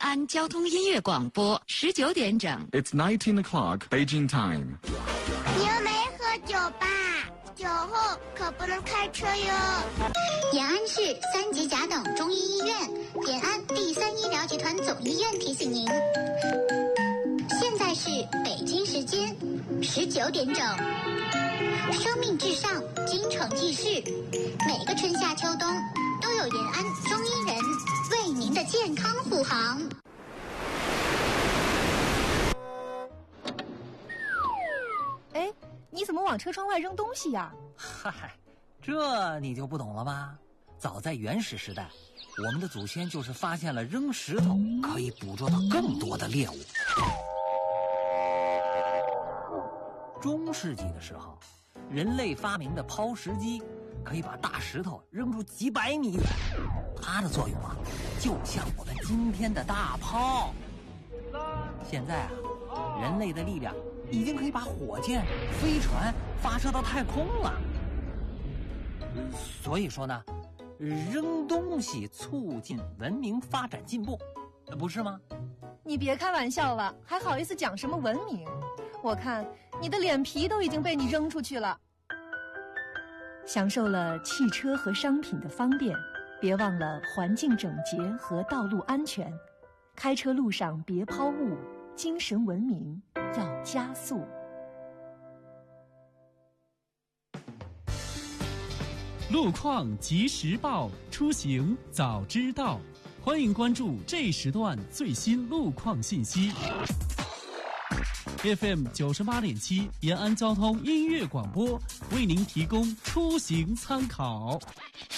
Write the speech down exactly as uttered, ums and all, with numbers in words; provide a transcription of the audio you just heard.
安交通音乐广播，十九点整。 It's nineteen o'clock Beijing time. 你又没喝酒吧？酒后可不能开车哟。 延安市三级甲等中医医院，延安第三医疗集团总医院提醒您，现在是北京时间十九点整。生命至上，京城记事，每个春夏秋冬都有延安中医人为您的健康护航。 哎，你怎么往车窗外扔东西呀？ 嗨，这你就不懂了吧？早在原始时代，我们的祖先就是发现了扔石头可以捕捉到更多的猎物。中世纪的时候，人类发明的抛石机可以把大石头扔出几百米远，它的作用啊，就像我们今天的大炮。现在啊，人类的力量已经可以把火箭、飞船发射到太空了。所以说呢，扔东西促进文明发展进步，不是吗？ 你别开玩笑了，还好意思讲什么文明？我看你的脸皮都已经被你扔出去了。享受了汽车和商品的方便，别忘了环境整洁和道路安全。开车路上别抛物，精神文明要加速。 路况及时报，出行早知道。欢迎关注这时段最新路况信息。F M 九十八点七延安交通音乐广播为您提供出行参考。